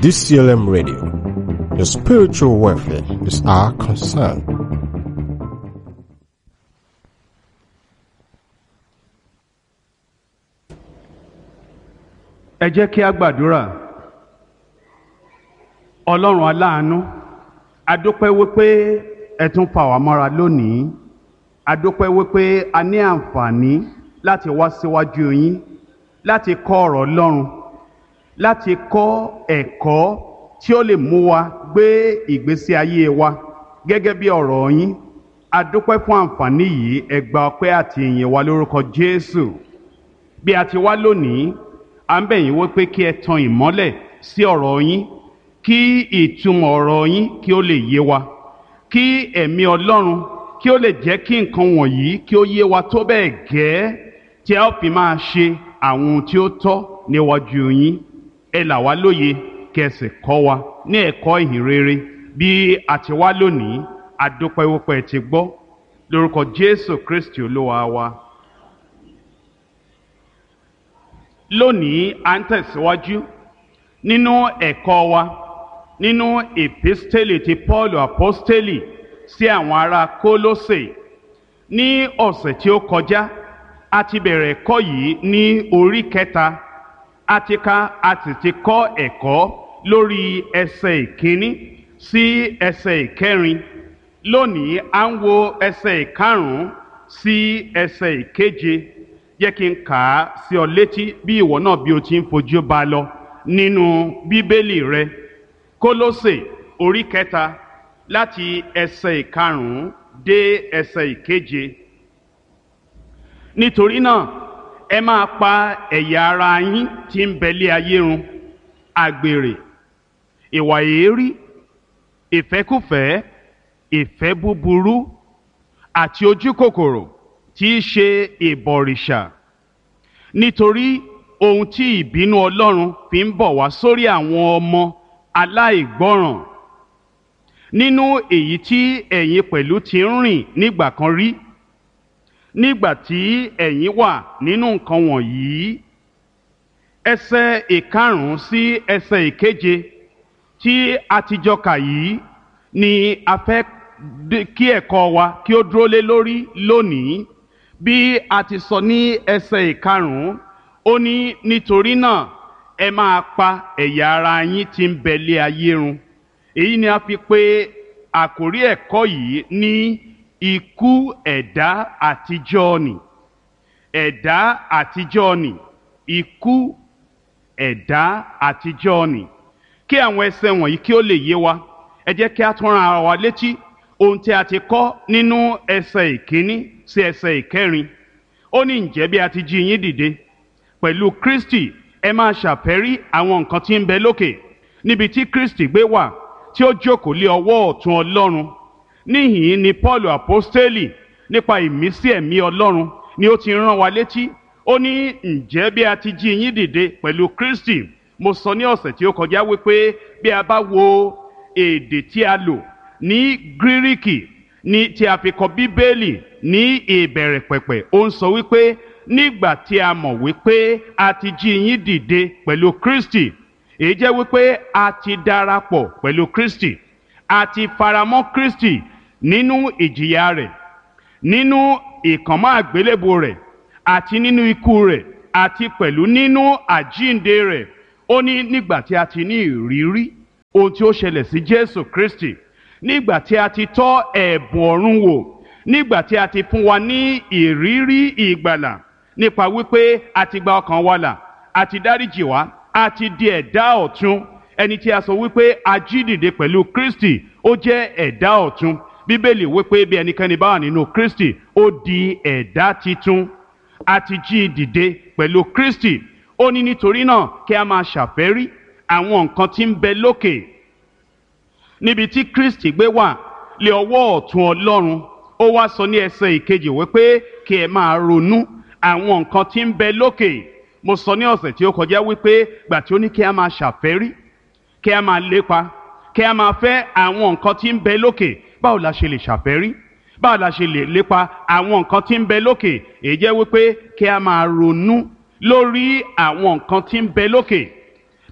DCLM Radio. Your spiritual welfare is our concern. Ẹ jẹ́ kí a gbàdúrà. Ọlọ́run aláàánú, a dúpẹ́ wípé ẹ tún fà wá mọ́ra lónìí. A dúpẹ́ wípé a ní àǹfààní láti wá síwájú yín, láti kọ́ ọ̀rọ̀ Ọlọ́run, láti kọ́ ẹ̀kọ́ tí ó lè mú wa gbé ìgbésí ayé wa gẹ́gẹ́ bí ọ̀rọ̀ yín. A dúpẹ́ fún àǹfààní yìí, ẹ gba ọpẹ́ àti ìyìn wa lórúkọ Jésù. Bí a ti wá lónìí, à ń bẹ̀ yín wípé kí ẹ tan ìmọ́lẹ̀ sí ọ̀rọ̀ yín, kí ìtumọ̀ ọ̀rọ̀ yín kí ó lè yé wa, kí ẹ̀mí Ọlọ́run kí ó lè jẹ́ kí nǹkan wọ̀nyí kí ó yé wa tó bẹ́ẹ̀ gẹ́ tí a ó fi máa ṣe àwọn ohun tí ó tọ́ níwájú yín. Ẹ là wá lóye kí ẹ sì kọ́ wa ní ẹ̀kọ́ ìhìn rere. Bí a ti wá lónìí, a dúpẹ́ wípé ẹ ti gbọ́ lórúkọ Jésù Kristi Olúwa wa. Lónìí à ń tẹ̀síwájú nínú ẹ̀kọ́ wa nínú èpísítélì ti Pọ́ọ̀lù àpọ́stélì sí àwọn ará Kólósè. Ní ọ̀sẹ̀ tí ó kọjá a ti bẹ̀rẹ̀ ẹ̀kọ́ yìí ní orí kẹta. A ti ti kọ́ ẹ̀kọ́ lórí ẹsẹ̀ ìkíní sí ẹsẹ̀ ìkẹrin. Lónìí à ń wo ẹsẹ̀ ìkarùn-ún sí ẹsẹ̀ ìkeje. Jẹ́ kí n kà á sí ọ létí bí ìwọ náà bí o ti ń fojú bá lọ nínú Bíbélì rẹ. Kólósè orí kẹta láti ẹsẹ̀ ìkarùn-ún dé ẹsẹ̀ ìkeje. Nítorí náà ẹ máa pa ẹ̀yà ara yín tí ń bẹ lé ayé run: àgbèrè, ìwà èérí, ìfẹ́kúfẹ̀ẹ́, ìfẹ́ búburú àti ojúkòkòrò tí í ṣe ìbọ̀rìṣà. Nítorí ohun tí ìbínú Ọlọ́run fi ń bọ̀ wá sórí àwọn ọmọ aláìgbọ́ràn, nínú èyí tí ẹ̀yin pẹ̀lú ti ń rìn nígbà kan rí, nígbà tí ẹ̀yin wà nínú nǹkan wọ̀nyí. Ẹsẹ̀ ìkarùn-ún sí ẹsẹ̀ ìkeje tí a ti jọ kà yìí ni a fẹ́ kí ẹ̀kọ́ wa kí ó dúró lé lórí lónìí. Bí a ti sọ ní ẹsẹ̀ ìkarùn-ún, ó ní nítorí náà ẹ máa pa ẹ̀yà ara yín tí ń bẹ lé ayé run. Èyí ni a fi pè àkórí ẹ̀kọ́ yìí ní ikú ẹ̀dá àtijọ́ nì. Ẹ̀dá àtijọ́ nì, ikú ẹ̀dá àtijọ́ nì. Kí àwọn ẹsẹ̀ wọ̀nyí kí ó lè yé wa, ẹ jẹ́ kí a tún rán ara wa létí ohun tí a ti kọ́ nínú ẹsẹ̀ ìkíní sí ẹsẹ̀ ìkẹrin. Ó ní ǹjẹ́ bí a ti jí yín dìde pẹ̀lú Kristi, ẹ máa ṣàfẹ́rí àwọn nǹkan tí ń bẹ lókè, níbi tí Kristi gbé wà, tí ó jókòó lé ọwọ́ ọ̀tún Ọlọ́run. Níhìn-ín ni Pọ́ọ̀lù àpọ́stélì nípa ìmísí ẹ̀mí Ọlọ́run ni ó ti rán wa létí. Ó ní ǹjẹ́ bí a ti jí yín dìde pẹ̀lú Kristi. Mo sọ ní ọ̀sẹ̀ tí ó kọjá wípé bí a bá wo èdè tí a lò ní Gíríkì ní tí a fi kọ Bíbélì ní ìbẹ̀rẹ̀ pẹ̀pẹ̀, ó ń sọ wípé nígbà tí a mọ̀ wípé a ti jí yín dìde pẹ̀lú Kristi, èyí jẹ́ wípé a ti darapọ̀ pẹ̀lú Kristi, a ti faramọ́ Kristi nínú ìjìyà rẹ̀, nínú ìkànmọ́ àgbélébùú rẹ̀, àti nínú ikú rẹ̀, àti pẹ̀lú nínú àjíǹde rẹ̀. Ó ní nígbà tí a ti ní ìrírí ohun tí ó ṣẹlẹ̀ sí Jésù Kristi, nígbà tí a ti tọ́ ẹ̀bùn ọ̀run wò, nígbà tí a ti fún wa ní ìrírí ìgbàlà nípa wípé a ti gba ọkàn wa là, a ti dáríjì wá, a ti di ẹ̀dá ọ̀tun. Ẹni tí a sọ wípé a jí dìde pẹ̀lú Kristi, ó jẹ́ ẹ̀dá ọ̀tun. Bíbélì wípé bí ẹnikẹ́ni bá wà nínú Kristi, ó di ẹ̀dá titun. A ti jí dìde pẹ̀lú Kristi. Ó ní nítorí náà kí a máa ṣàfẹ́rí àwọn nǹkan tí ń bẹ lókè, níbi tí Kristi gbé wà lé ọwọ́ ọ̀tún Ọlọ́run. Ó wá sọ ní ẹsẹ̀ ìkejì wípé kí ẹ máa ronú àwọn nǹkan tí ń bẹ lókè. Mo sọ ní ọ̀sẹ̀ tí ó kọjá wípé gbà tí ó ní kí a máa ṣàfẹ́rí, kí a máa lépa, kí a máa fẹ́ àwọn nǹkan tí ń bẹ lókè. Báwo la ṣe lè ṣàfẹ́rí? Báwo la ṣe lè lépa àwọn nǹkan tí ń bẹ lókè? Èyí jẹ́ wípé kí a máa ronú lórí àwọn nǹkan tí ń bẹ lókè.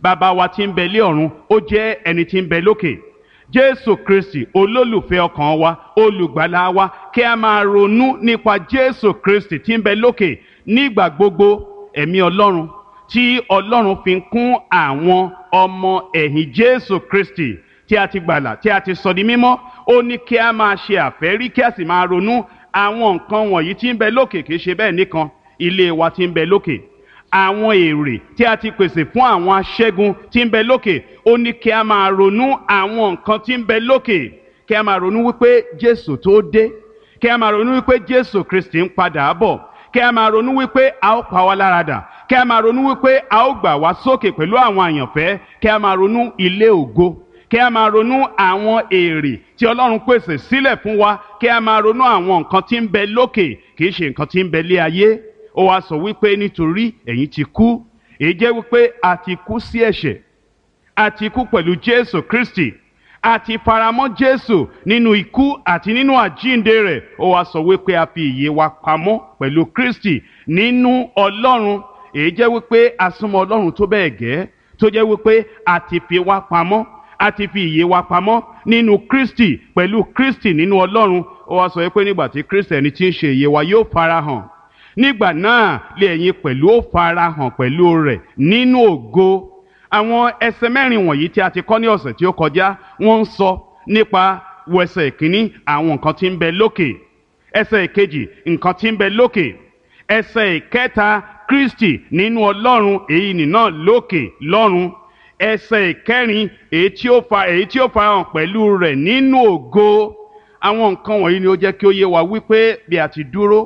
bàbá wa tí ń bẹ lé ọ̀run ó jẹ́ ẹni tí ń bẹ lókè. Jésù Kristi olólùfẹ́ ọkàn wa, olùgbàlà wa, kí a máa ronú nípa Jésù Kristi tí ń bẹ lókè nígbà gbogbo. Ẹ̀mí Ọlọ́run tí Ọlọ́run fi ń kún àwọn ọmọ ẹ̀yìn Jésù Kristi tí a ti gbàlà, tí a ti sọ di mímọ́, ó ní kí a máa ṣe àfẹ́rí, kí a sì máa ronú àwọn nǹkan wọ̀nyí tí ń bẹ lókè. Kì í ṣe bẹ́ẹ̀ nìkan, ilé wa tí ń bẹ lókè, àwọn èrè tí a ti pèsè fún àwọn aṣẹ́gun tí ń bẹ lókè, ó ní kí a máa ronú àwọn nǹkan tí ń bẹ lókè. Kí a máa ronú wípé Jésù tó dé, kí a máa ronú wípé Jésù Kristi ń padà bọ̀, kí a máa ronú wípé a ó pa wá lára dà, kí a máa ronú wípé a ó gbà wá sókè pẹ̀lú àwọn àyànfẹ́, kí a máa ronú ilé ògo, kí a máa ronú àwọn èrè tí Ọlọ́run pèsè sílẹ̀ fún wa, kí a máa ronú àwọn nǹkan tí ń bẹ lókè, kì í ṣe nǹkan tí ń bẹ lé ayé. Ó wá sọ wípé nítorí ẹ̀yin ti kú, èyí jẹ́ wípé a ti kú sí ẹ̀ṣẹ̀, a ti kú pẹ̀lú Jésù Kristi, a ti faramọ́ Jésù nínú ikú àti nínú àjíǹde rẹ̀. Ó wá sọ wípé a fi ìyè wa pamọ́ pẹ̀lú Kristi nínú Ọlọ́run, èyí jẹ́ wípé a súnmọ́ Ọlọ́run tó bẹ́ẹ̀ gẹ́ tó jẹ́ wípé a ti fi wa pamọ́, a ti fi ìyè wa pamọ́ nínú Kristi, pẹ̀lú Kristi nínú Ọlọ́run. Ó wá sọ wípé nígbà tí Kristi ẹni tí ń ṣe ìyè wa yóò farahàn, nígbà náà lé ẹ̀yin pẹ̀lú ó farahàn pẹ̀lú rẹ̀ nínú ògo. Àwọn ẹsẹ̀ mẹ́rin wọ̀nyí tí a ti kọ́ ní ọ̀sẹ̀ tí ó kọjá, wọ́n ń sọ nípa ẹsẹ̀ ìkíní àwọn nǹkan tí ń bẹ lókè, ẹsẹ̀ ìkejì nǹkan tí ń bẹ lókè, ẹsẹ̀ ìkẹta Kristi nínú Ọlọ́run, èyí nìna lókè lọ́run, ẹsẹ̀ ìkẹrin èyí tí ó farahàn pẹ̀lú rẹ̀ nínú ògo. Àwọn nǹkan wọ̀nyí ni ó jẹ́ kí ó yé wa wípé bí a ti dúró,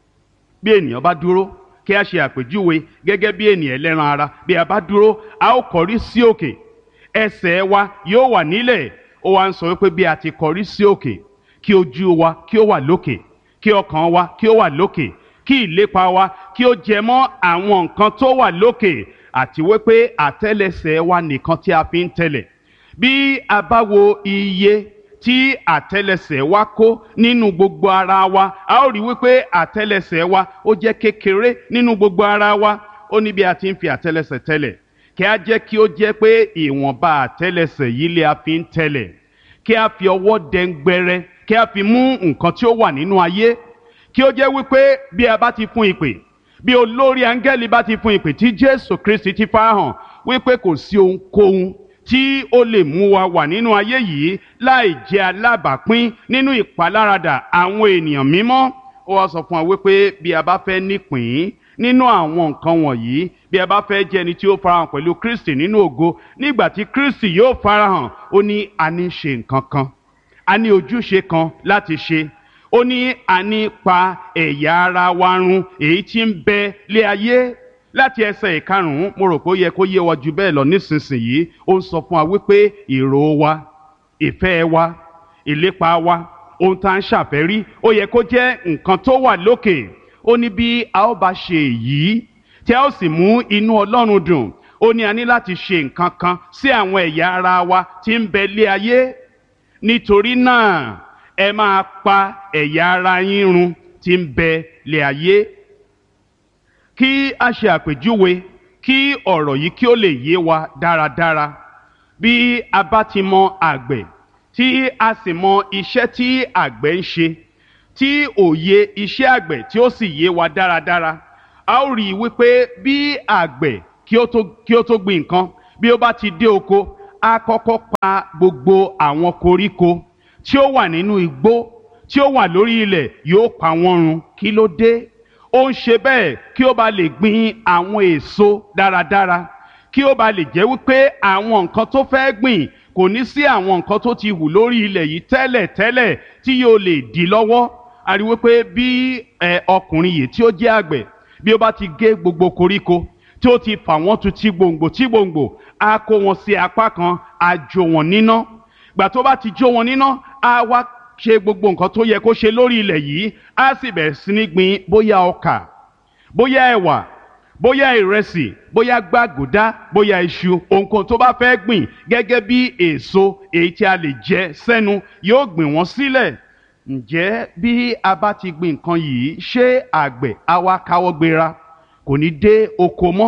bí ènìyàn bá dúró, kí a ṣe àpèjúwe gẹ́gẹ́ bí ènìyàn ẹlẹ́ran ara, bí a bá dúró a ó kọrí sí òkè, ẹsẹ̀ wa yóò wà nílẹ̀. Ó wá ń sọ wípé bí a ti kọrí sí òkè, kí ojú wa kí ó wà lókè, kí ọkàn wa kí ó wà lókè, kí ìlépa wa kí ó jẹ mọ́ àwọn nǹkan tó wà lókè, àti wípé àtẹ́lẹsẹ̀ wa nìkan tí a fi ń tẹ̀lẹ̀. Bí a bá wo iye tí àtẹ́lẹsẹ̀ wa kó nínú gbogbo ara wa, a ó rí wípé àtẹ́lẹsẹ̀ wa ó jẹ́ kékeré nínú gbogbo ara wa. Ó ní bí a ti ń fi àtẹ́lẹsẹ̀ tẹ̀lẹ̀, kí a jẹ́ kí ó jẹ́ pé ìwọ̀nba àtẹ́lẹsẹ̀ yìí lè a fi ń tẹ̀lẹ̀, kí a fi ọwọ́ dẹ́ngbẹrẹ, kí a fi mú nǹkan tí ó wà nínú ayé, kí ó jẹ́ wípé bí a bá ti fún ìpè, bí olórí áńgẹ́lì bá ti fún ìpè tí Jésù Kristi ti farahàn, wípé kò sí ohunkóhun tí ó lè mú wa wà nínú ayé yìí láì jẹ́ alábàápín nínú ìpaláradà àwọn ènìyàn mímọ́. Ó wá sọ fún wa wípé bí a bá fẹ́ nípìn nínú àwọn nǹkan wọ̀nyí, bí a bá fẹ́ jẹ́ ẹni tí ó farahàn pẹ̀lú Kristi nínú ògo, nígbà tí Kristi yóò farahàn, ó ní a ní ṣe nǹkan kan, a ní ojúṣe kan láti ṣe. Ó ní a ní pa ẹ̀yà ara wa run èyí tí ń bẹ lé ayé. Láti ẹsẹ̀ ìkarùn-ún, mo rò pé ó yẹ kó yé wa jù bẹ́ẹ̀ lọ nísinsìnyí. Ó ń sọ fún wa wípé èrò wa, ìfẹ́ wa, ìlépa wa, ohun tá ń ṣàfẹ́rí, ó yẹ kó jẹ́ nǹkan tó wà lókè. Ó ní bí a ó bá ṣe èyí tí a ó sì mú inú Ọlọ́run dùn, ó ní a ní láti ṣe nǹkan kan sí àwọn ẹ̀yà ara wa tí ń bẹ lé ayé. Nítorí náà ẹ máa pa ẹ̀yà ara yín run tí ń bẹ lé ayé. Kí a ṣe àpèjúwe, kí ọ̀rọ̀ yìí kí ó lè yé wa dáradára. Bí a bá ti mọ àgbẹ̀, tí a sì mọ iṣẹ́ tí àgbẹ̀ ń ṣe, tí òye iṣẹ́ àgbẹ̀ tí ó sì yé wa dáradára, a ó rí i wípé bí àgbẹ̀ kí ó tó gbin nǹkan, bí ó bá ti dé oko, a kọ́kọ́ pa gbogbo àwọn koríko tí ó wà nínú igbó, tí ó wà lórí ilẹ̀, yóò pa wọ́n run. Kí ló dé? Ó ń ṣe bẹ́ẹ̀ kí ó bá lè gbin àwọn èso dáradára, kí ó bá lè jẹ́ wípé àwọn nǹkan tó fẹ́ gbìn kò ní sí àwọn nǹkan tó ti hù lórí ilẹ̀ yìí tẹ́lẹ̀ tí yóò lè dí lọ́wọ́. A rí wípé bí ọkùnrin yìí tí ó jẹ́ àgbẹ̀, bí ó bá ti gé gbogbo koríko tí ó ti fà wọ́n tu tí gbòǹgbò, á kó wọn sí apá kan, á jó wọn níná. Gbà tó bá ti jó wọn níná, á wá ṣe gbogbo nǹkan tó yẹ kó ṣe lórí ilẹ̀ yìí, á sì bẹ̀rẹ̀ sí ní gbin bóyá ọkà, bóyá ẹ̀wà, bóyá ìrẹsì, bóyá gbàgùdá, bóyá iṣu, ohunkóhun tó bá fẹ́ gbìn gẹ́gẹ́ bí èso èyí tí a lè jẹ sẹ́nu, yóò gbìn wọ́n sílẹ̀. Ǹjẹ́ bí a bá ti gbin nǹkan yìí, ṣé àgbẹ̀ á wá káwọ́ gbéra, kò ní dé oko mọ́,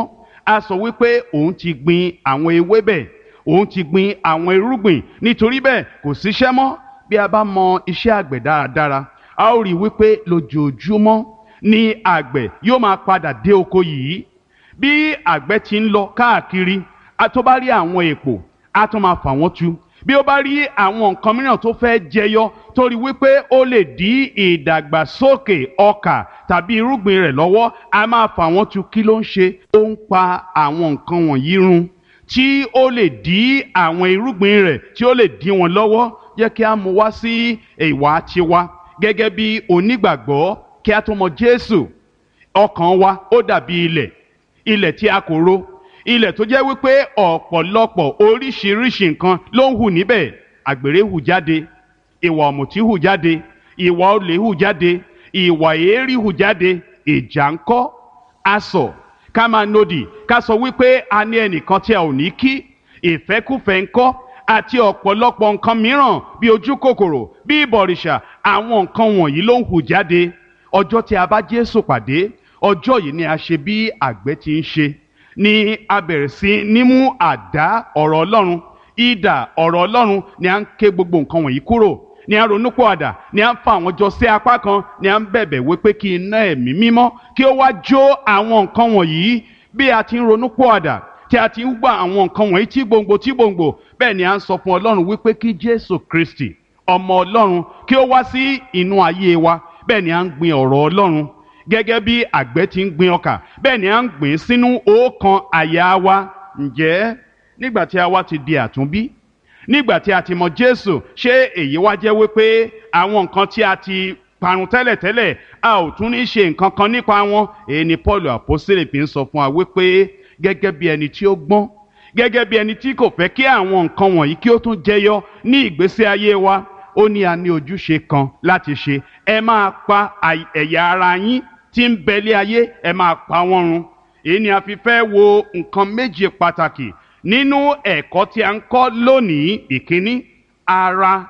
á sọ wípé òun ti gbin àwọn ewébẹ̀, òun ti gbin àwọn irúgbìn, nítorí bẹ́ẹ̀ kò síṣẹ́ mọ́. Bí a bá mọ iṣẹ́ àgbẹ̀ dáradára, a ó rí wípé lójoojúmọ́ ni àgbẹ̀ yóò máa padà dé oko yìí. Bí àgbẹ̀ ti ń lọ káàkiri, a tó bá rí àwọn èpò, a tún máa fà wọ́n tu. Bí ó bá rí àwọn nǹkan mìíràn tó fẹ́ jẹyọ, tó rí wípé ó lè dí ìdàgbàsókè ọkà tàbí irúgbìn rẹ̀ lọ́wọ́, a máa fà wọ́n tu. Kí ló ń ṣe? Ó ń pa àwọn nǹkan wọ̀nyí run tí ó lè dí àwọn irúgbìn rẹ̀, tí ó lè dí wọn lọ́wọ́. Jẹ́ kí a mú wá sí ìwà tiwa gẹ́gẹ́ bí onígbàgbọ́. Kí a tó mọ Jésù, ọkàn wa ó dàbí ilẹ̀ tí a kò ro, ilẹ̀ tó jẹ́ wípé ọ̀pọ̀lọpọ̀ oríṣiríṣi nǹkan ló ń hù níbẹ̀. Àgbèrè hù jáde, ìwà ọ̀mùtí hù jáde, ìwà olè hù jáde, ìwà èérí hù jáde. Ìjà ńkọ́? Asọ̀, ká máa nodì, ká sọ wípé a ní ẹnìkan tí a ò ní kí. Ìfẹ́kúfẹ̀ẹ́ ńkọ́? Àti ọ̀pọ̀lọpọ̀ nǹkan mìíràn bí ojú kòkòrò, bí ìbọ̀rìṣà. Àwọn nǹkan wọ̀nyí ló ń hù jáde. Ọjọ́ tí a bá Jésù pàdé, ọjọ́ yìí ni a ṣe bí àgbẹ̀ ti ń ṣe, ni a bẹ̀rẹ̀ sí ní mú àdá ọ̀rọ̀ Ọlọ́run, idà ọ̀rọ̀ Ọlọ́run, ni a ń ké gbogbo nǹkan wọ̀nyí kúrò, ni a ronúpìwàdà, ni a ń fa àwọn jọ sí apá kan, ni a ń bẹ̀bẹ̀ wípé kí iná ẹ̀mí mímọ́ kí ó wá jó àwọn nǹkan wọ̀nyí. Bí a ti ń ronúpìwàdà, tí a ti ń gbà àwọn nǹkan wọ̀nyí tí gbòǹgbò, bẹ́ẹ̀ ni a ń sọ fún Ọlọ́run wípé kí Jésù Kristi, ọmọ Ọlọ́run, kí ó wá sí inú ayé wa. Bẹ́ẹ̀ ni a ń gbin ọ̀rọ̀ Ọlọ́run gẹ́gẹ́ bí àgbẹ̀ ti ń gbin ọkà, bẹ́ẹ̀ ni a ń gbìn sínú ọkàn àyà wa. Ǹjẹ́ nígbà tí a wá ti di àtúnbí, nígbà tí a ti mọ Jésù, ṣé èyí wá jẹ́ wípé àwọn nǹkan tí a ti parun tẹ́lẹ̀tẹ́lẹ̀ a ò tún ní ṣe nǹkan kan nípa wọn? Èyí ni Pọ́ọ̀lù àpọ́sítélì fi ń sọ fún wa wípé gẹ́gẹ́ bí ẹni tí ó gbọ́n, gẹ́gẹ́ bí ẹni tí kò fẹ́ kí àwọn nǹkan wọ̀nyí kí ó tún jẹyọ ní ìgbésí ayé wa, ó ní a ní ojúṣe kan láti ṣe. Ẹ máa pa ẹ̀yà ara yín tí ń bẹ̀lé ayé, ẹ máa pa wọ́n run. Èyí ni a fi fẹ́ wo nǹkan méje pàtàkì nínú ẹ̀kọ́ tí a ń kọ́ lónìí. Ìkíní, ara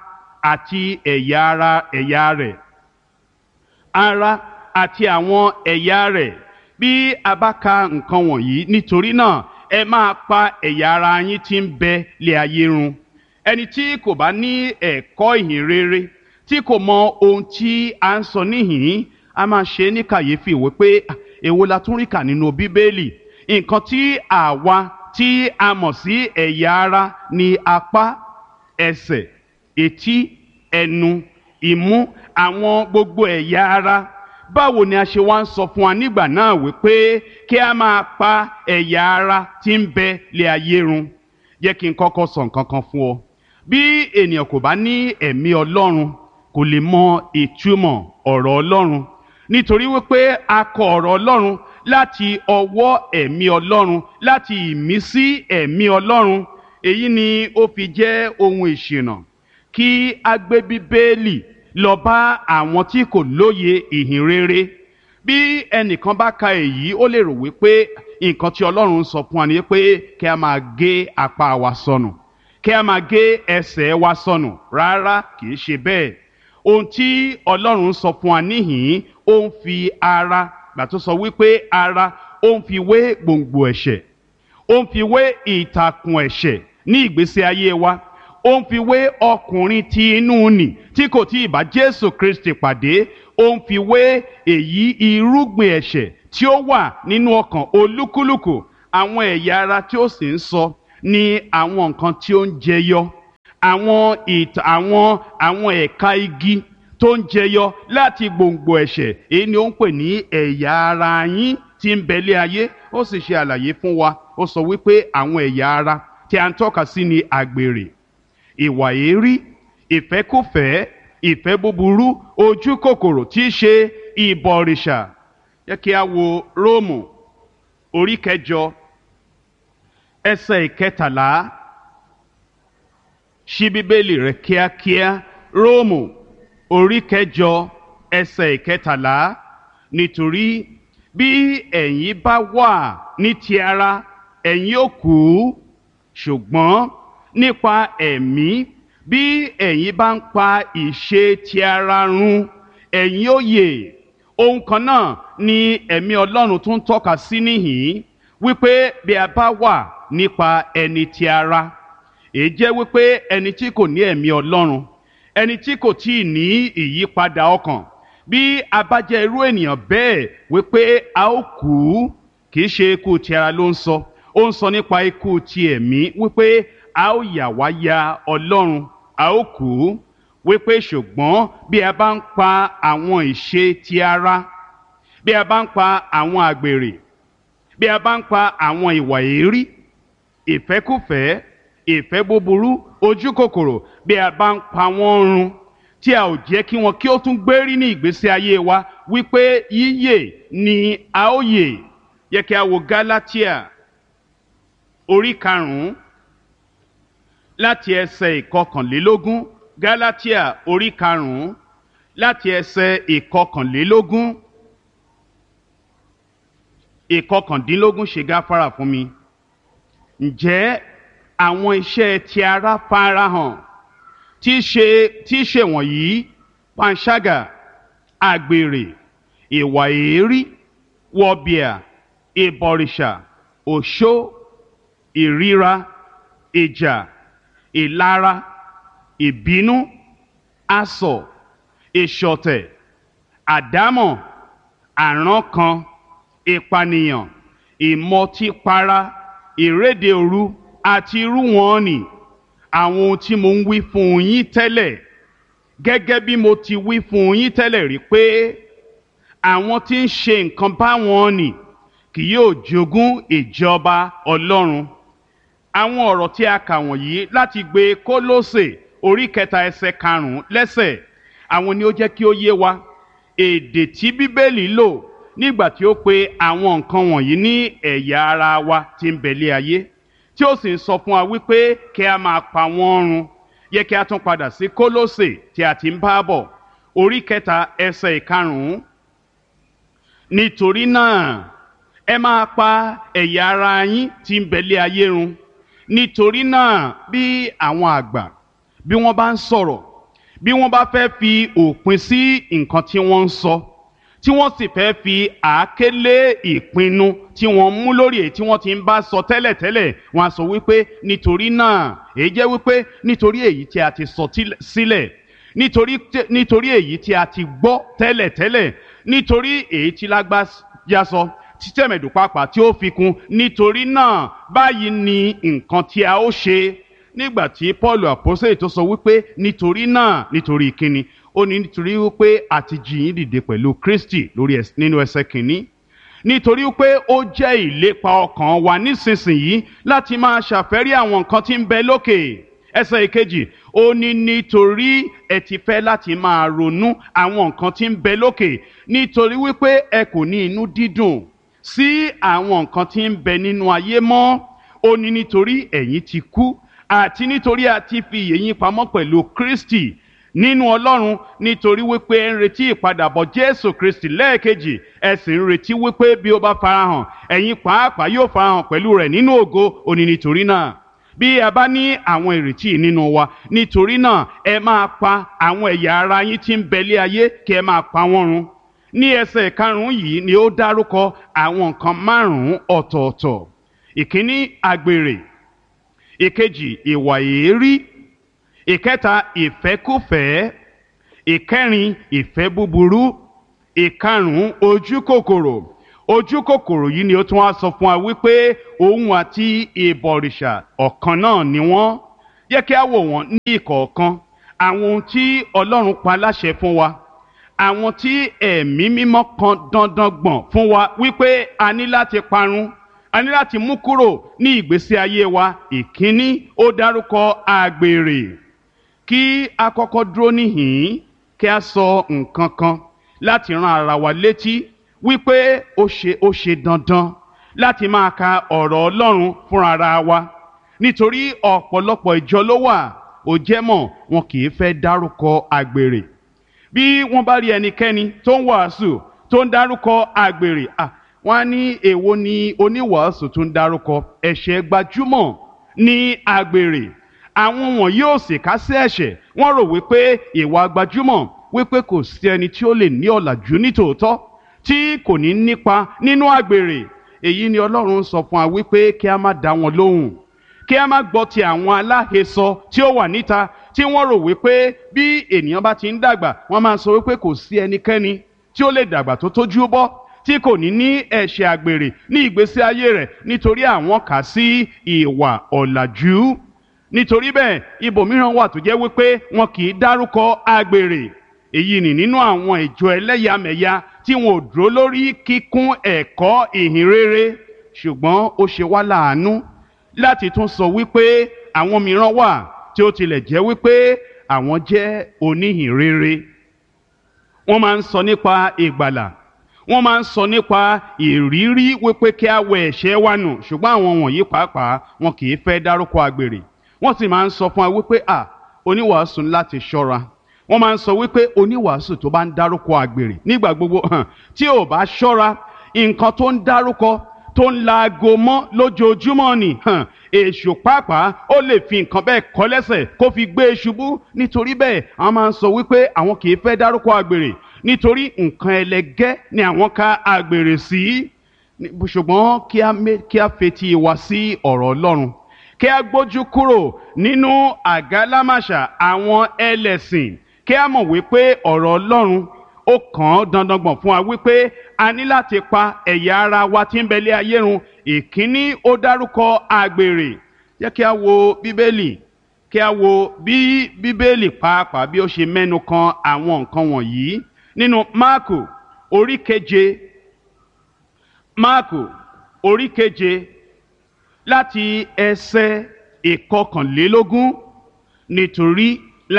àti ẹ̀yà rẹ̀. Ara àti àwọn ẹ̀yà rẹ̀. Bí a bá ka nǹkan wọ̀nyí, nítorí náà ẹ máa pa ẹ̀yà ara yín tí ń bẹ̀lé ayé run. Ẹni tí kò bá ní ẹ̀kọ́ ìhìn rere, tí kò mọ ohun tí a ń sọ níhìn, a máa ṣe ní kàyéfì wípé èwo la tún rí kà nínú Bíbélì. Nǹkan tí àwa tí a mọ̀ sí ẹ̀yà ara ni apá, ẹsẹ̀, etí, ẹnu, imú, àwọn gbogbo ẹ̀yà ara. Báwo ni a ṣe wá ń sọ fún wa nígbà náà wípé kí a máa pa ẹ̀yà ara tí ń bẹ̀lé ayé run? Jẹ́ kí n kọ́kọ́ sọ nǹkan kan fún ọ. Bí ènìyàn kò bá ní ẹ̀mí Ọlọ́run, kò lè mọ ìtumọ̀ ọ̀rọ̀ Ọlọ́run, nítorí wípé a kọ ọ̀rọ̀ Ọlọ́run láti ọwọ́ ẹ̀mí Ọlọ́run, láti ìmísí ẹ̀mí Ọlọ́run. Èyí ni ó fi jẹ́ ohun ìṣìnà kí a gbé Bíbélì lọ bá àwọn tí kò lóye ìhìn rere. Bí ẹnìkan bá ka èyí, ó lè rò wípé nǹkan tí Ọlọ́run sọ fún wa ni pé kí a máa gé apá wa sọnù, kí a máa gé ẹsẹ̀ wa sọnù. Rárá, kì í ṣe bẹ́ẹ̀. Ohun tí Ọlọ́run sọ fún wa níhìn, ó ń fi ara, gbà tó sọ wípé ara, ó ń fi wé gbòǹgbò ẹ̀ṣẹ̀, ó ń fi wé ìtàkùn ẹ̀ṣẹ̀ ní ìgbésí ayé wa, ó ń fi wé ọkùnrin tí inú nì tí kò tí ì bá Jésù Kristi pàdé, ó ń fi wé èyí irúgbìn ẹ̀ṣẹ̀ tí ó wà nínú ọkàn olúkúlùkù. Àwọn ẹ̀yà ara tí ó sì ń sọ ni àwọn nǹkan tí ó ń jẹyọ, àwọn ẹ̀ka igi tó ń jẹyọ láti gbòǹgbò ẹ̀ṣẹ̀. Èyí ni ó ń pè ní ẹ̀yà ara yín tí ń bẹ̀lé ayé. Ó sì ṣe àlàyé fún wa, ó sọ wípé àwọn ẹ̀yà ara tí a ń tọ́ka sí ni àgbèrè, ìwà èérí, ìfẹ́kúfẹ̀ẹ́, ìfẹ́ búburú, ojú kòkòrò tí í ṣe ìbọ̀rìṣà. Jẹ́ kí a wo Róòmù orí 8 ẹsẹ̀ 13. Ṣí Bíbélì rẹ kíákíá. Róòmù orí 8 ẹsẹ̀ 13. Nítorí bí ẹ̀yin bá wà ní ti ara, ẹ̀yin ó kú, ṣùgbọ́n nípa ẹ̀mí, bí ẹ̀yin bá ń pa ìṣe ti ara run, ẹ̀yin ó yè. Ohun kan náà ni ẹ̀mí Ọlọ́run tún tọ́ka sí níhìn. wípé bí a bá wà nípa ẹni ti ara, èyí jẹ́ wípé ẹni tí kò ní ẹ̀mí Ọlọ́run, ẹni tí kò tíì ní ìyípadà ọkàn, bí a bá jẹ́ irú ènìyàn bẹ́ẹ̀ wípé a ó kú, kì í ṣe ikú ti ara ló ń sọ, ó ń sọ nípa ikú ti ẹ̀mí, wípé a ó yà wá ya Ọlọ́run, a ó kú, wípé ṣùgbọ́n bí a bá ń pa àwọn ìṣe ti ara, bí a bá ń pa àwọn àgbèrè, bí a bá ń pa àwọn ìwà èérí, ìfẹ́kúfẹ̀ẹ́, ìfẹ́ búburú, ojú kòkòrò, bí a bá ń pa wọ́n run, tí a ò jẹ́ kí wọn kí ó tún gbérí ní ìgbésí ayé wa, wípé yíyè ni a ó yè. Yẹ kí a wo Gálátíà orí 5 láti ẹsẹ̀ 21. Gálátíà orí 5 láti ẹsẹ̀ 21. 19 ṣe gáfárà fún mi. Ǹjẹ́ àwọn iṣẹ́ ti ara farahàn, tí í ṣe wọ̀nyí: panṣágà, àgbèrè, ìwà èérí, wọ̀bìà, ìbọ̀rìṣà, òṣó, ìríra, ìjà, ìlara, ìbínú, asọ̀, ìṣọ̀tẹ̀, àdámọ̀, àrankàn, ìpànìyàn, ìmọtípara, ìréde òru àti irú wọn nì. Àwọn ohun tí mo ń wí fún yín tẹ́lẹ̀, gẹ́gẹ́ bí mo ti wí fún yín tẹ́lẹ̀ rí pé àwọn tí ń ṣe nǹkan báwọn nì kì yóò jogún ìjọba Ọlọ́run. Àwọn ọ̀rọ̀ tí a kà wọ̀nyí láti gbé Kólósè orí 3 ẹsẹ̀ 5 lẹ́sẹ̀, àwọn ni ó jẹ́ kí ó yé wa èdè tí Bíbélì lò nígbà tí ó pe àwọn nǹkan wọ̀nyí ní ẹ̀yà ara wa tí ń bẹ̀lé ayé, tí ó sì ń sọ fún wa wípé kí a máa pa wọ́n run. Yẹ kí a tún padà sí Kólósè tí a ti ń bá bọ̀, orí 3 ẹsẹ̀ 5. Nítorí náà ẹ máa pa ẹ̀yà ara yín tí ń bẹ̀lé ayé run. Nítorí náà bí àwọn àgbà, bí wọ́n bá ń sọ̀rọ̀, bí wọ́n bá fẹ́ fi òpin sí nǹkan tí wọ́n ń sọ, tí wọ́n sì fẹ́ fi àáké lé ìpinnu tí wọ́n mú lórí èyí tí wọ́n ti ń bá sọ tẹ́lẹ̀tẹ́lẹ̀, wọ́n á sọ wípé nítorí náà, èyí jẹ́ wípé nítorí èyí tí a ti sọ sílẹ̀, nítorí èyí tí a ti gbọ́ tẹ́lẹ̀tẹ́lẹ̀, nítorí èyí tí lágbájá sọ, tí tẹ̀mẹ̀dù pàápàá tí ó fi kún, nítorí náà báyìí ni nǹkan tí a ó ṣe. Nígbà tí Paul àpọ́sítélì tó sọ wípé nítorí náà, nítorí kíni? Ó ní nítorí wípé a ti jí yín dìde pẹ̀lú Kristi nínú ẹsẹ̀ 1. Nítorí wípé ó jẹ́ ìlépa ọkàn wa nísinsìnyí láti máa ṣàfẹ́rí àwọn nǹkan tí ń bẹ lókè. Ẹsẹ̀ 2, ó ní nítorí ẹ ti fẹ́ láti máa ronú àwọn nǹkan tí ń bẹ lókè, nítorí wípé ẹ kò ní inú dídùn sí àwọn nǹkan tí ń bẹ nínú ayé mọ́. Ó ní nítorí ẹ̀yin ti kú, àti nítorí a ti fi ìyè yín pamọ́ pẹ̀lú Kristi nínú Ọlọ́run, nítorí wípé ẹ ń retí ìpadàbọ̀ Jésù Kristi lẹ́ẹ̀kejì, ẹ sì ń retí wípé bí ó bá farahàn, ẹ̀yin pàápàá yóò farahàn pẹ̀lú rẹ̀ nínú ògo. Ó ní nítorí náà bí a bá ní àwọn ìrètí nínú wa, nítorí náà ẹ máa pa àwọn ẹ̀yà ara yín tí ń bẹ̀lé ayé, kí ẹ máa pa wọ́n run. Ní ẹsẹ̀ 5 yìí ni ó dárúkọ àwọn nǹkan 5 ọ̀tọ̀ọ̀tọ̀. Ìkíní, àgbèrè. Ìkejì, ìwà èérí. Ìkẹta, ìfẹ́kúfẹ̀ẹ́. Ìkẹrin, ìfẹ́ búburú. Ìkarùn-ún, ojú kòkòrò. Ojú kòkòrò yìí ni ó tún wá sọ fún wa wípé òun àti ìbọ̀rìṣà ọ̀kan náà ni wọ́n. Jẹ́ kí a wò wọ́n ní ìkọ̀ọ̀kan. Àwọn ohun tí Ọlọ́run pa láṣẹ fún wa, àwọn tí ẹ̀mí mímọ́ kan dandan gbọ̀n fún wa wípé a ní láti parun, a ní láti mú kúrò ní ìgbésí ayé wa. Ìkíní, ó dárúkọ àgbèrè. Kí a kọ́kọ́ dúró níhìn-ín kí a sọ nǹkan kan láti rán ara wa létí wípé ó ṣe dandan láti máa ka ọ̀rọ̀ Ọlọ́run fún ara wa, nítorí ọ̀pọ̀lọpọ̀ ìjọ ló wà, ó jẹ́ mọ̀, wọn kì í fẹ́ dárúkọ àgbèrè. Bí wọ́n bá rí ẹnikẹ́ni tó ń wàásù tó ń dárúkọ àgbèrè, wọ́n á ní èwo ni oníwàásù tó ń dárúkọ? Ẹ̀ṣẹ̀ gbajúmọ̀ ní àgbèrè. Àwọn wọn yóò sì ká sí ẹ̀ṣẹ̀, wọ́n rò wípé ìwà gbajúmọ̀, wípé kò sí ẹni tí ó lè ní ọ̀làjú nítòótọ́ tí kò ní nípa nínú àgbèrè. èyí ni Ọlọ́run sọ fún wa wípé kí a má dá wọn lóhùn, kí a má gbọ́ ti àwọn aláhesọ tí ó wà níta tí wọ́n rò wípé bí ènìyàn bá ti ń dàgbà wọ́n máa sọ wípé kò sí ẹnikẹ́ni tí ó lè dàgbà tó tójú bọ́ tí kò ní ní ẹ̀ṣẹ̀ àgbèrè ní ìgbésí ayé rẹ̀ nítorí àwọn kà sí ìwà ọ̀làjú. Nítorí bẹ́ẹ̀ ibòmíràn wà tó jẹ́ wípé wọn kì í dárúkọ àgbèrè. Èyí ni nínú àwọn ìjọ ẹlẹ́yàmẹ̀yà tí wọn ò dúró lórí kíkún ẹ̀kọ́ ìhìnrere. Ṣùgbọ́n ó ṣe wá láàánú láti tún sọ wípé àwọn mìíràn wà tí ó tilẹ̀ jẹ́ wípé àwọn jẹ́ oníhìnrere. Wọ́n máa ń sọ nípa ìgbàlà, wọ́n máa ń sọ nípa ìrírí wípé kí a wẹ ẹ̀ṣẹ̀ wa nù, ṣùgbọ́n àwọn wọ̀nyí pàápàá wọn kì í fẹ́ dárúkọ àgbèrè. Wọ́n sì máa ń sọ fún wa wípé oníwàásù láti ṣọ́ra. Wọ́n máa ń sọ wípé oníwàásù tó bá ń dárúkọ àgbèrè nígbà gbogbo tí ò bá ṣọ́ra, nǹkan tó ń dárúkọ tó ń laago mọ́ lójoojúmọ́ ni èṣù pàápàá ó lè fi nǹkan bẹ́ẹ̀ kọ́ lẹ́sẹ̀ kó fi gbé e ṣubú. Nítorí bẹ́ẹ̀ àwọn máa ń sọ wípé àwọn kì í fẹ́ dárúkọ àgbèrè nítorí nǹkan ẹlẹgẹ́ ni àwọn ka àgbèrè sí. Ṣùgbọ́n kí a fetí wa sí ọ̀rọ̀ Ọlọ́run, kí a gbójú kúrò nínú àgálámàṣà àwọn ẹlẹ́sìn, kí a mọ̀ wípé ọ̀rọ̀ Ọlọ́run ó kàn án dandan gbọ̀n fún wa wípé a ní láti pa ẹ̀yà ara wa tí ń bẹ lé ayé run. Ìkíní ó dárúkọ àgbèrè. Jẹ́ kí a wo Bíbélì, kí a wo bí Bíbélì pàápàá bí ó ṣe mẹ́nu kan àwọn nǹkan wọ̀nyí nínú Máàkù orí keje láti ẹsẹ̀ ìkọkànlélógún. Nítorí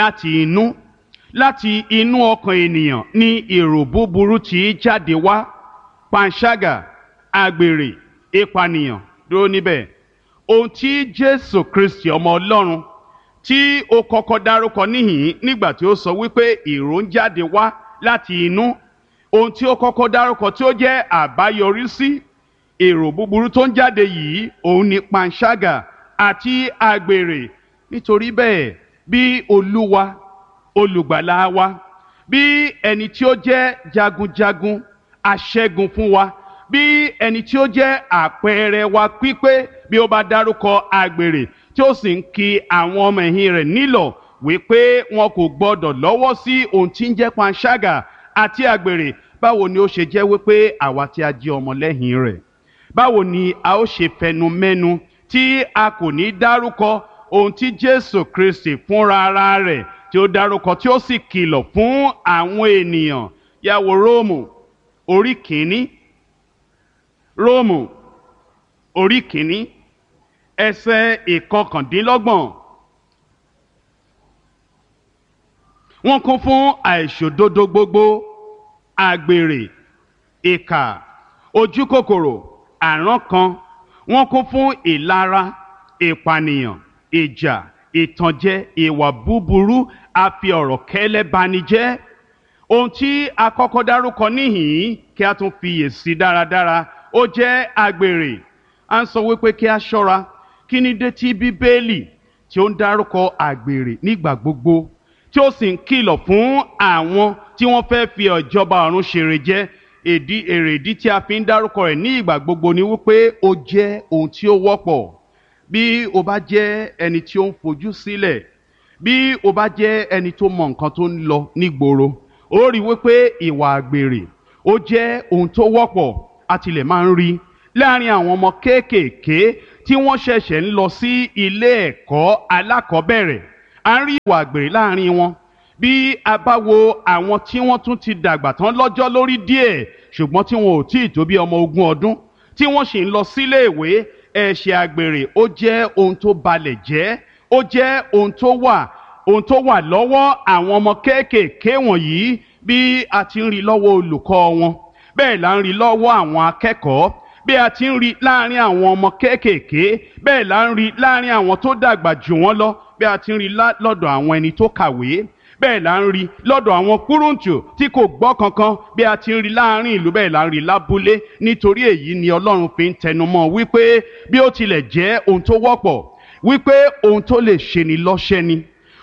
láti inú ọkàn ènìyàn ni èrò búburú tí jáde wá, panṣágà, àgbèrè, ìpànìyàn. Dúró níbẹ̀. Ohun tí Jésù Kristi ọmọ Ọlọ́run tí ó kọ́kọ́ dárúkọ níhìn nígbà tí ó sọ wípé èrò ń jáde wá láti inú, ohun tí ó kọ́kọ́ dárúkọ tí ó jẹ́ àbáyọrísí èrò búburú tó ń jáde yìí, òun ni panṣágà àti àgbèrè. Nítorí bẹ́ẹ̀ bí Olúwa olùgbàlà wa, bí ẹni tí ó jẹ́ jagunjagun aṣẹ́gun fún wa, bí ẹni tí ó jẹ́ àpẹẹrẹ wa pípé, bí ó bá dárúkọ àgbèrè tí ó sì ń kì àwọn ọmọ ẹ̀yìn rẹ̀ nílọ̀ wípé wọn kò gbọdọ̀ lọ́wọ́ sí ohun tí ń jẹ́ panṣágà àti àgbèrè, báwo ni ó ṣe jẹ́ wípé àwa tí a jẹ́ ọmọlẹ́yìn rẹ̀, báwo ni a ó ṣe fẹnu mẹ́nu tí a kò ní dárúkọ ohun tí Jésù Kristi fúnra ara rẹ̀ tí ó dárúkọ tí ó sì kìlọ̀ fún àwọn ènìyàn. Yá wo Róòmù orí kìíní ẹsẹ̀ ìkọkàndínlọ́gbọ̀n. Wọ́n kún fún àìṣòdodo gbogbo, àgbèrè, ìkà, ojúkòkòrò, àrankàn. Wọ́n kún fún ìlara, ìpànìyàn, ìjà, ìtànjẹ, ìwà búburú, àfi ọ̀rọ̀ kẹ́lẹ́ bani jẹ́. Ohun tí a kọ́kọ́ dárúkọ níhìn kí a tún fiyèsí dáradára, ó jẹ́ àgbèrè. À ń sọ wípé kí a ṣọ́ra. Kí ni dé tí Bíbélì tí ó ń dárúkọ àgbèrè nígbà gbogbo tí ó sì ń kìlọ̀ fún àwọn tí wọ́n fẹ́ fi ìjọba ọ̀run ṣèrè jẹ? Èrèdí tí a fi ń dárúkọ rẹ̀ ní ìgbà gbogbo ni wípé ó jẹ́ ohun tí ó wọ́pọ̀. Bí o bá jẹ́ ẹni tí ó ń fojú sílẹ̀, bí o bá jẹ́ ẹni tó mọ nǹkan tó ń lọ nígboro, ó rí wípé ìwà àgbèrè ó jẹ́ ohun tó wọ́pọ̀. A tilẹ̀ máa ń rí láàrin àwọn ọmọ kéékèèké tí wọ́n ṣẹ̀ṣẹ̀ ń lọ sí ilé ẹ̀kọ́ alákọ̀ọ́bẹ̀rẹ̀. A ń rí ìwà àgbèrè láàrin wọn. Bí a bá wo àwọn tí wọ́n tún ti dàgbà tán lọ́jọ́ lórí díẹ̀ ṣùgbọ́n tí wọn ò tí ì tó bí ọmọ 20 ọdún tí wọ́n sì ń lọ sílé ìwé, ẹ̀ṣẹ̀ àgbèrè ó jẹ́ ohun tó balẹ̀ jẹ́, ó jẹ́ ohun tó wà lọ́wọ́ àwọn ọmọ kéékèèké wọ̀nyí. Bí a ti ń rí lọ́wọ́ olùkọ́ wọn, bẹ́ẹ̀ là ń rí lọ́wọ́ àwọn akẹ́kọ̀ọ́. Bí a ti ń rí láàrin àwọn ọmọ kéékèèké, bẹ́ẹ̀ là ń rí láàrin àwọn tó dàgbà jù wọ́n lọ. Bí a ti ń rí lọ́dọ̀ àwọn ẹni tó kàwé, bẹ́ẹ̀ là ń rí lọ́dọ̀ àwọn kúrúǹtù tí kò gbọ́ kankan. Bí a ti ń rí láàrin ìlú, bẹ́ẹ̀ là ń rí lábúlé. Nítorí èyí ni Ọlọ́run fi ń tẹnumọ́ wípé bí ó tilẹ̀ jẹ́ ohun tó wọ́pọ̀, wípé ohun tó lè ṣeni lọ́ṣẹ́ ni,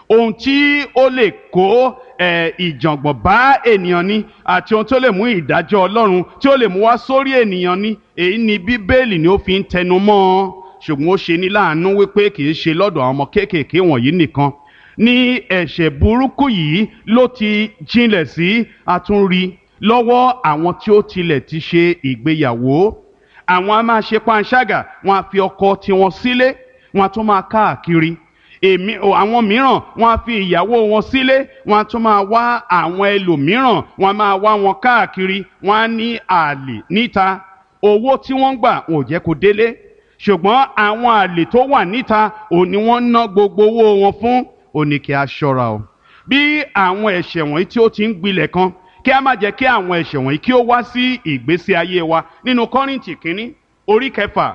ohun tí ó lè kó ìjàngbọ̀n bá ènìyàn ni àti ohun tó lè mú ìdájọ́ Ọlọ́run tí ó lè mú wá sórí ènìyàn ni èyí ni Bíbélì ni ó fi ń tẹnu mọ́ ọ ṣùgbọ́n ó ṣe ní láàánú wípé kì í ṣe lọ́dọ̀ àwọn ọmọ kéékèèké wọ̀nyí nìkan ní ẹ̀ṣẹ̀ burúkú yìí ló ti jinlẹ̀ sí àtúnrí lọ́wọ́ àwọn tí ó tilẹ̀ ti ṣe ìgbéyàwó àwọn a máa ṣe panṣágà wọn a fi ọkọ tiwọn sílé wọn a tún máa káàkiri àwọn mìíràn wọn a fi ìyàwó wọn sílé wọn a tún máa wá àwọn ẹlòmíràn wọn a máa wá wọn káàkiri wọn a ní àlè níta owó tí wọ́n gbà wọn ò jẹ́ kó délé ṣùgbọ́n àwọn àlè tó wà níta òní wọ́n ná gbogbo owó wọn fún òní kí a ṣọ́ra o bí àwọn ẹ̀ṣẹ̀ wọ̀nyí tí ó ti ń gbilẹ̀ kan kí a má jẹ́ kí àwọn ẹ̀ṣẹ̀ wọ̀nyí kí ó wá sí ìgbésí ayé wa nínú Kọ́ríńtì kínní orí kẹfà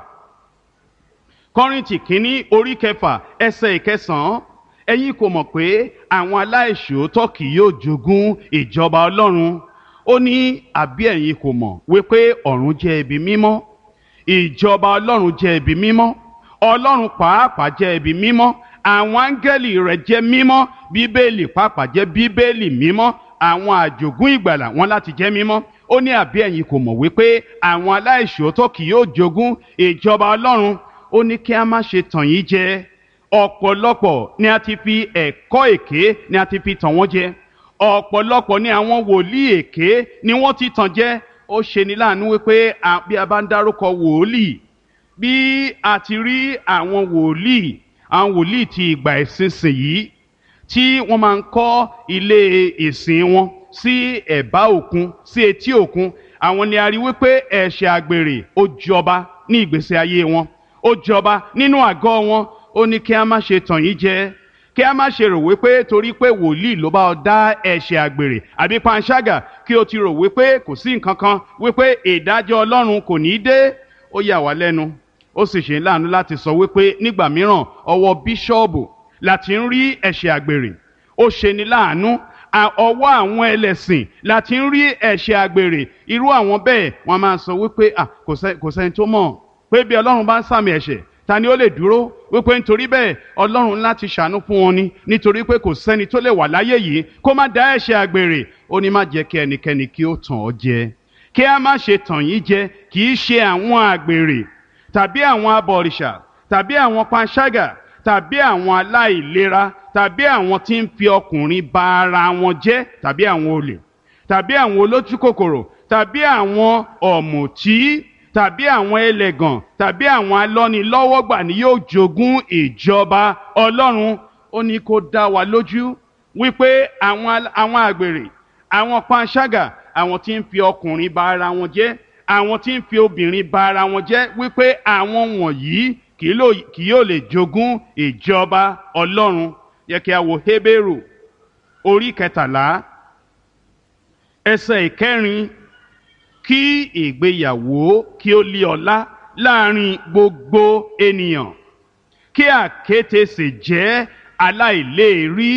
Kọ́ríńtì kínní orí kẹfà ẹsẹ̀ ìkẹsàn-án ẹ̀yin kò mọ̀ pé àwọn aláìṣòótọ́ kì yóò jogún ìjọba Ọlọ́run ó ní àbí ẹ̀yin kò mọ̀ wípé ọ̀run jẹ́ ibi mímọ́ ìjọba Ọlọ́run jẹ́ ibi mímọ́ Ọlọ́run pàápàá jẹ́ ibi mímọ́ àwọn áńgẹ́lì rẹ̀ jẹ́ mímọ́ Bíbélì pàápàá jẹ́ Bíbélì mímọ́ àwọn àjogún ìgbàlà wọn láti jẹ́ mímọ́ ó ní àbí ẹ̀yin kò mọ̀ wípé àwọn aláìṣòótọ́ kì yóò jogún ìjọba Ọlọ́run ó ní kí a má ṣe tàn yín jẹ ọ̀pọ̀lọpọ̀ ni a ti fi ẹ̀kọ́ èké ni a ti fi tàn wọ́n jẹ ọ̀pọ̀lọpọ̀ ni àwọn wòlíì èké ni wọ́n ti tàn jẹ ó ṣe ní láàánú wípé bí a bá ń dárúkọ wòlíì bí a ti rí àwọn wòlíì ti ìgbà ìsinsìnyí tí wọ́n máa ń kọ́ ilé ìsìn wọn sí ẹ̀bá òkun sí etí òkun àwọn ni a rí wípé ẹ̀ṣẹ̀ àgbèrè ó jọba ní ìgbésí ayé wọn ó jọba nínú àgọ́ wọn ó ní kí a má ṣe tàn yín jẹ kí a má ṣe rò wípé torí pé wòlíì ló bá ọ dá ẹ̀ṣẹ̀ àgbèrè àbí panṣágà kí o ti rò wípé kò sí nǹkan kan wípé ìdájọ́ Ọlọ́run kò ní í dé ó yà wá lẹ́nu ó sì ṣe láàánú láti sọ wípé nígbà mìíràn ọwọ́ bíṣọ́ọ̀bù láti ń rí ẹ̀ṣẹ̀ àgbèrè ó ṣe ní láàánú ọwọ́ àwọn ẹlẹ́sìn láti ń rí ẹ̀ṣẹ̀ àgbèrè irú àwọn bẹ́ẹ̀ wọ́n máa sọ wípé kò sẹ́ni tó mọ̀ pé bí Ọlọ́run bá ń sàmì ẹ̀ṣẹ̀ ta ni ó lè dúró wípé nítorí bẹ́ẹ̀ Ọlọ́run láti ṣàánú fún wọn ni nítorí pé kò sẹ́ni tó lè wà láyé yìí kó má dá ẹ̀ṣẹ̀ àgbèrè ó ní má jẹ́ kí ẹnikẹ́ni kí ó tàn ọ́ jẹ kí a má ṣe tàn yín jẹ kì í ṣe àwọn àgbèrè tàbí àwọn abọ̀rìṣà tàbí àwọn panṣágà tàbí àwọn aláìlera tàbí àwọn tí ń fi ọkùnrin ba ara wọn jẹ́ tàbí àwọn olè tàbí àwọn olójúkòkòrò tàbí àwọn ọ̀mùtí tàbí àwọn ẹlẹ́gàn tàbí àwọn alọ́nilọ́wọ́gbà ni yóò jogún ìjọba Ọlọ́run ó ní kó dá wa lójú wípé àwọn àgbèrè àwọn panṣágà àwọn tí ń fi ọkùnrin ba ara wọn jẹ́ àwọn tí ń fi obìnrin ba ara wọn jẹ́ wípé àwọn wọ̀nyí kì yóò lè jogún ìjọba Ọlọ́run yẹ kí a wo Hébérù orí 13 ẹsẹ̀ 4 kí ìgbéyàwó kí ó lé ọlá láàrin gbogbo ènìyàn kí àkéte sì jẹ́ aláìléèrí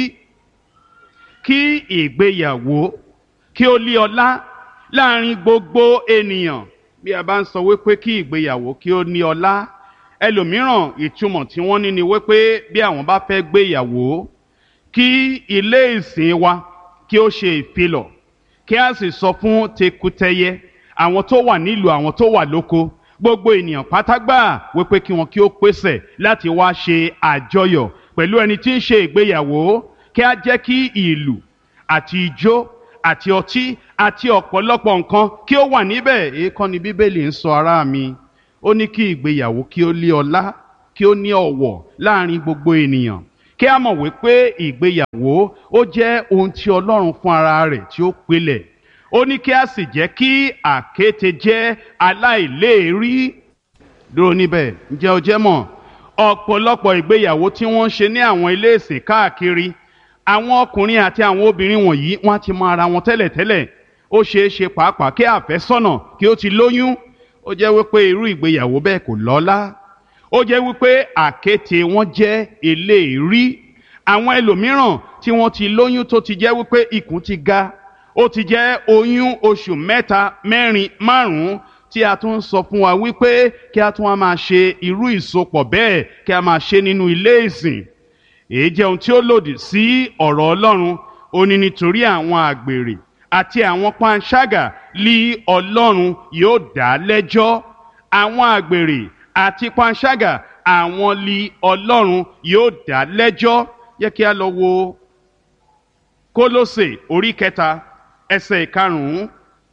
kí ìgbéyàwó kí ó lé ọlá láàrin gbogbo ènìyàn bí a bá ń sọ wípé kí ìgbéyàwó kí ó ní ọlá ẹlòmíràn ìtumọ̀ tí wọ́n ní ni wípé bí àwọn bá fẹ́ gbéyàwó kí ilé ìsìn wa kí ó ṣe ìfilọ̀ kí a sì sọ fún tekutẹyẹ àwọn tó wà nílùú àwọn tó wà lóko gbogbo ènìyàn pátágbà wípé kí wọn kí ó pèsè láti wá ṣe àjọyọ̀ pẹ̀lú ẹni tí ń ṣe ìgbéyàwó kí a jẹ́ kí ìlù àti ijó àti ọtí àti ọ̀pọ̀lọpọ̀ nǹkan kí ó wà níbẹ̀ èèkàn ni Bíbélì ń sọ ará mi ó ní kí ìgbéyàwó kí ó lé ọlá kí ó ní ọ̀wọ̀ láàrin gbogbo ènìyàn kí a mọ̀ wípé ìgbéyàwó ó jẹ́ ohun tí Ọlọ́run fún ara rẹ̀ tí ó pilẹ̀ ó ní kí a sì jẹ́ kí àkéte jẹ́ aláìléèrí dúró níbẹ̀ ǹjẹ́ o jẹ́ mọ̀ ọ̀pọ̀lọpọ̀ ìgbéyàwó tí wọ́n ń ṣe ní àwọn ilé ìsìn káàkiri àwọn ọkùnrin àti àwọn obìnrin wọ̀nyí wọ́n ti mọ ara wọn tẹ́lẹ̀tẹ́lẹ̀ ó ṣeé ṣe pàápàá kí àfẹ́sọ́nà kí ó ti lóyún ó jẹ́ wípé irú ìgbéyàwó bẹ́ẹ̀ kò lọ́lá ó jẹ́ wípé àkéte wọn jẹ́ eléèrí àwọn ẹlòmíràn tí wọ́n ti lóyún tó ti jẹ́ wípé ikùn ti ga ó ti jẹ́ oyún oṣù 3, 4, 5 tí a tún sọ fún wa wípé kí a tún máa ṣe irú ìsopọ̀ bẹ́ẹ̀ kí a máa ṣe nínú ilé ìsìn èyí jẹ́ ohun tí ó lòdì sí ọ̀rọ̀ Ọlọ́run. Ó ní nítorí àwọn àgbèrè àti àwọn panṣágà lí Ọlọ́run yóò dá lẹ́jọ́. Àwọn àgbèrè àti panṣágà àwọn lí Ọlọ́run yóò dá lẹ́jọ́. Yẹ kí a lọ wo Kólósè orí 3 ẹsẹ̀ 5.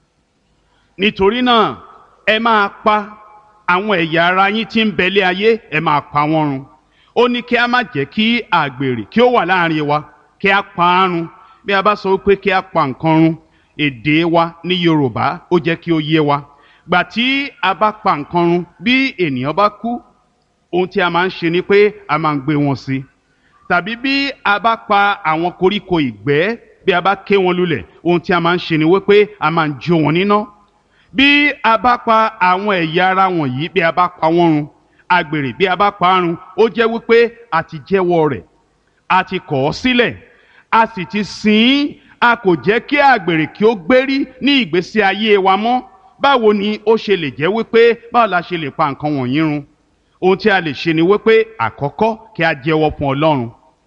Nítorí náà ẹ máa pa àwọn ẹ̀yà ara yín tí ń bẹ lé ayé, ẹ máa pa wọ́n run. Ó ní kí a má jẹ́ kí àgbèrè kí ó wà láàrin wa, kí a pa á run. Bí a bá sọ pé kí a pa nǹkan run, èdè wa ní Yorùbá ó jẹ́ kí ó yé wa. Gbà tí a bá pa nǹkan run, bí ènìyàn bá kú, ohun tí a máa ń ṣe ni pé a máa ń gbé wọn sí. Tàbí bí a bá pa àwọn koríko ìgbẹ́, bí a bá ké wọn lulẹ̀, ohun tí a máa ń ṣe ni wípé a máa ń jó wọn níná. Bí a bá pa àwọn ẹ̀yà ara wọ̀nyí, bí a bá pa wọ́n run, àgbèrè bí a bá pa á run, ó jẹ́ wípé a ti jẹ́wọ́ rẹ̀, a ti kọ̀ ọ́ sílẹ̀, a sì ti sìn ín. A kò jẹ́ kí àgbèrè kí ó gbérí ní ìgbésí ayé wa mọ́. Báwo ni ó ṣe lè jẹ́ wípé báwo la ṣe lè pa nǹkan wọ̀nyí run? Ohun tí a lè ṣe ni wípé àkọ́kọ́ kí a jẹ́wọ́ fún Ọlọ́run,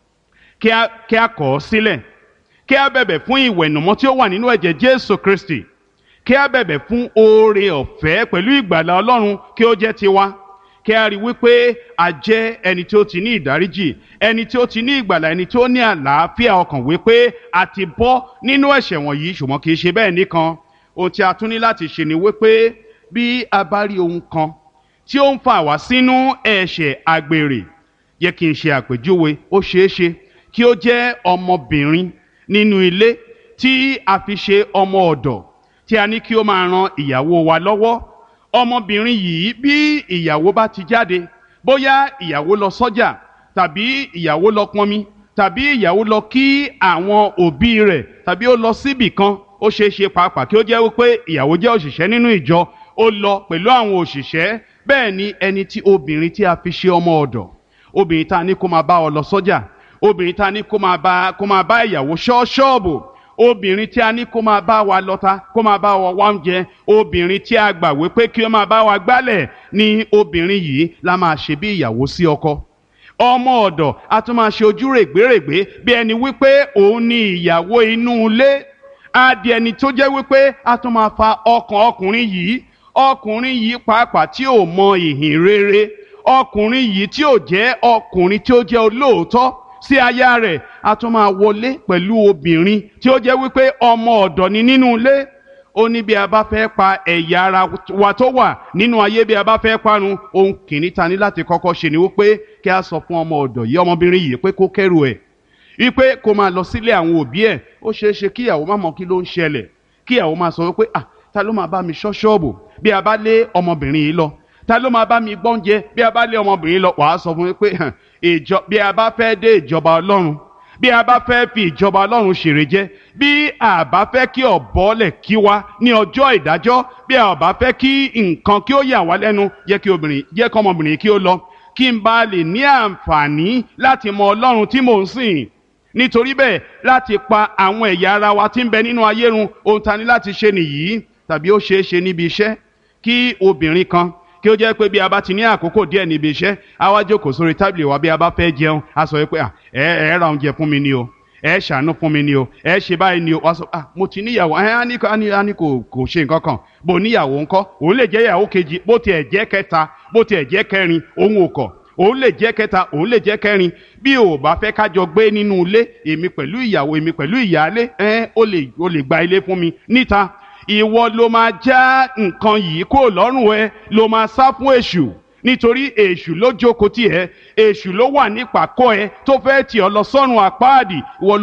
kí a kọ̀ ọ́ sílẹ̀, kí a bẹ̀bẹ̀ fún ìwẹ̀nùmọ́ tí ó wà nínú ẹ̀jẹ̀ Jésù Kristi, kí a bẹ̀bẹ̀ fún oore ọ̀fẹ́ pẹ̀lú ìgbàlà Ọlọ́run kí ó jẹ́ tiwa, kí a rí wípé a jẹ́ ẹni tí ó ti ní ìdáríjì, ẹni tí ó ti ní ìgbàlà, ẹni tí ó ní àlàáfíà ọkàn, wípé a ti bọ́ nínú ẹ̀ṣẹ̀ wọ̀nyí. Ṣùgbọ́n kì í ṣe bẹ́ẹ̀ nìkan. Ohun tí a tún ní láti ṣe ni wípé bí a bá rí ohun kan tí ó ń fà wá sínú ẹ̀ṣẹ̀ àgbèrè, yẹ kí n ṣe àpèjúwe. Ó ṣeé ṣe kí ó jẹ́ ọmọbìnrin nínú ilé tí a fi ṣe ọmọ ọ̀dọ̀, tí a ní kí ó máa ran ìyàwó wa lọ́wọ́. Ọmọbìnrin yìí bí ìyàwó bá ti jáde, bóyá ìyàwó lọ sọ́jà, tàbí ìyàwó lọ pọnmi, tàbí ìyàwó lọ kí àwọn òbí rẹ̀, tàbí ó lọ síbì kan, ó ṣeé ṣe pàápàá kí ó jẹ́ wípé ìyàwó jẹ́ òṣìṣẹ́ nínú ìjọ, ó lọ pẹ̀lú àwọn òṣìṣẹ́. Bẹ́ẹ̀ ni ẹni tí obìnrin tí a fi ṣe ọmọ ọ̀dọ̀, obìnrin tá a ní kó máa bá ọ lọ sọ́jà, obìnrin tá a ní kó máa bá ìyàwó ṣọ́ ṣọ́ọ̀bù, obìnrin tí a ní kó máa bá wa lọ́ta, kó máa bá wa wá oúnjẹ, obìnrin tí a gbà wípé kí ó máa bá wa gbálẹ̀, ni obìnrin yìí la máa ṣe bí ìyàwó sí ọkọ. Ọmọ ọ̀dọ̀ a tún máa ṣe ojú règbèrègbè bí ẹni wípé òun ni ìyàwó inú ilé. A di ẹni tó jẹ́ wípé a tún máa fa ọkàn ọkùnrin yìí pàápàá tí ò mọ ìhìn rere, ọkùnrin yìí tí ò jẹ́ ọkùnrin tí ó jẹ́ olóòótọ́ sí aya rẹ̀. A tún máa wọlé pẹ̀lú obìnrin tí ó jẹ́ wípé ọmọ ọ̀dọ̀ ni nínú ilé. Ó ní bí a bá fẹ́ pa ẹ̀yà ara wa tó wà nínú ayé, bí a bá fẹ́ parun, ohun kìíní ta ní láti kọ́kọ́ ṣe ni wípé kí a sọ fún ọmọ ọ̀dọ̀ yìí, ọmọbìnrin yìí, pé kó kẹ́rù ẹ̀, wípé kó máa lọ sílé àwọn òbí ẹ̀. Ó ṣeé ṣe kí ìyàwó má mọ kí ló ń ṣẹlẹ̀, kí ìyàwó máa sọ wípé ta ló máa bá mi ṣọ́ ṣọ́ọ̀bù bí a bá lé ọmọbìnrin yìí lọ, ta ló máa bá mi gbọ́únjẹ bí a bá lé ọmọbìnrin lọ. Wàá sọ fún mi pé bí a bá fẹ́ dé ìjọba Ọlọ́run, bí a bá fẹ́ fi ìjọba Ọlọ́run ṣèrè jẹ, bí a bá fẹ́ kí ọ̀bọ̀lẹ̀ kí wa ní ọjọ́ ìdájọ́, bí a bá fẹ́ kí nǹkan kí ó yà wá lẹ́nu, jẹ́ kí ọmọbìnrin kí ó lọ, kí n bá lè ní àǹfààní láti mọ Ọlọ́run tí mò ń sìn. Nítorí bẹ́ẹ̀, láti pa àwọn ẹ̀yà ara wa tí ń bẹ nínú ayé run, ohun ta ní láti ṣe nìyí. Tàbí ó ṣeé ṣe níbi iṣẹ́ kí obìnrin kan kí ó jẹ́ pé bí a bá ti ní àkókò díẹ̀ níbi iṣẹ́, a wá jókòó sórí tábìlì wa bí a bá fẹ́ jẹun, a sọ pé ẹ ra oúnjẹ fún mi ni o, ẹ ṣàánú fún mi ni o, ẹ ṣe báyìí ni o. Wá sọ mo ti níyàwó, á ní kò ṣe nǹkan kan. Bó níyàwó ńkọ́, òun lè jẹ́ ìyàwó kejì, bó tiẹ̀ jẹ́ kẹta, bó tiẹ̀ jẹ́ kẹrin, òun ò kọ̀. Òun lè jẹ́ kẹta, òun lè jẹ́ kẹrin. Bí o bá fẹ́ kájọ gbé nínú ilé, èmi pẹ̀lú ìyàwó, èmi pẹ̀lú ìyálé, ó lè gba ilé fún mi níta. Ìwọ ló máa já nǹkan yìí kó lọ́rùn ẹ, ló máa sá fún èṣù, nítorí èṣù ló jókòó tì ẹ́, èṣù ló wà nípàkọ́ ẹ tó fẹ́ tì ọ́ lọ sọ́run àpáàdì. Ìwọ